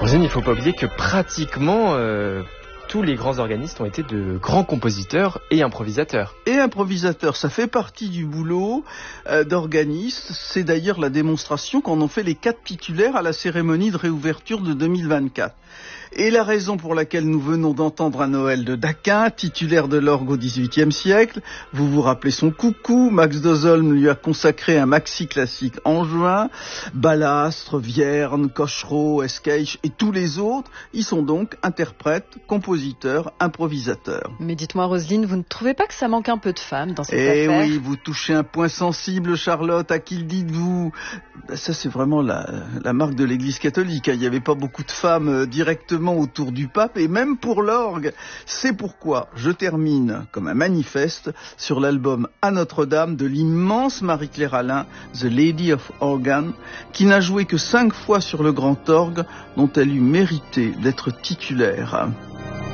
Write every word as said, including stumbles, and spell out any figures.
Roselyne, il ne faut pas oublier que pratiquement euh, tous les grands organistes ont été de grands compositeurs et improvisateurs. Et improvisateurs, ça fait partie du boulot euh, d'organiste. C'est d'ailleurs la démonstration qu'en ont fait les quatre titulaires à la cérémonie de réouverture de deux mille vingt-quatre. Et la raison pour laquelle nous venons d'entendre un Noël de Daquin, titulaire de l'orgue au dix-huitième siècle, vous vous rappelez son coucou, Max Dozolm lui a consacré un maxi classique en juin, Ballastre, Vierne, Cochereau, Esqueix et tous les autres, ils sont donc interprètes, compositeurs, improvisateurs. Mais dites-moi Roselyne, vous ne trouvez pas que ça manque un peu de femmes dans cette Eh affaire ? oui, vous touchez un point sensible, Charlotte, à qui le dites-vous ? Ça c'est vraiment la, la marque de l'Église catholique, il n'y avait pas beaucoup de femmes euh, directement autour du pape, et même pour l'orgue. C'est pourquoi je termine comme un manifeste sur l'album À Notre-Dame de l'immense Marie-Claire Alain, The Lady of Organ, qui n'a joué que cinq fois sur le grand orgue, dont elle eut mérité d'être titulaire.